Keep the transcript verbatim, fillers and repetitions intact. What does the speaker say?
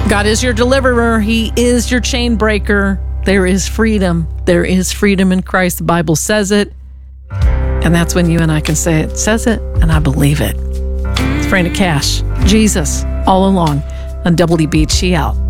God is your deliverer. He is your chain breaker. There is freedom. There is freedom in Christ. The Bible says it. And that's when you and I can say it says it, and I believe it. It's Brenda Cash, Jesus, all along on W D B. She out.